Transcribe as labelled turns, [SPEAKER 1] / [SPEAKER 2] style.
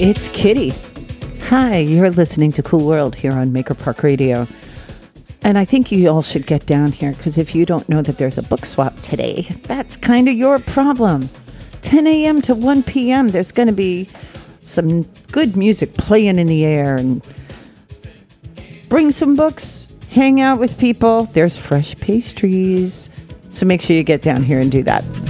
[SPEAKER 1] It's Kitty. Hi, you're listening to Cool World here on Maker Park Radio. And I think you all should get down here, because if you don't know that there's a book swap today, that's kind of your problem. 10 a.m. to 1 p.m., there's going to be some good music playing in the air. And bring some books, hang out with people. There's fresh pastries. So make sure you get down here and do that.